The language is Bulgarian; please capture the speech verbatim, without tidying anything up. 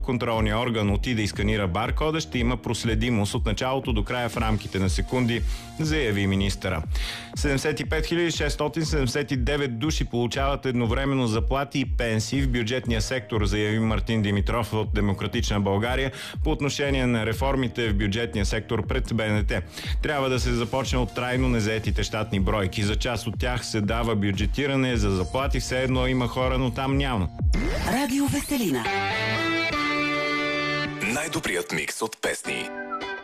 контролният орган отиде и сканира баркода, ще има проследимост от началото до края в рамките на секунди, заяви министъра. седемдесет и пет хиляди шестстотин седемдесет и девет души получават едновременно заплати и пенсии в бюджетния сектор, заяви Мартин Димитров от Демократична България по отношение на реформите в бюджетния сектор пред БНТ. Трябва да се започне от трайно незаетите щатни бройки. За част от тях се дава бюджетиране за заплати, все едно има хора, но там няма. Радио Веселина. Най-добрият микс от песни.